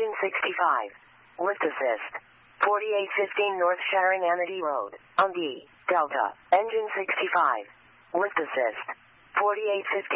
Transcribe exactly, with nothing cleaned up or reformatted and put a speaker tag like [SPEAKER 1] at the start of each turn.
[SPEAKER 1] Engine sixty-five. Lift assist. forty-eight fifteen North Sharon Amity Road. On D. Delta. Engine sixty-five. Lift assist. forty-eight fifteen.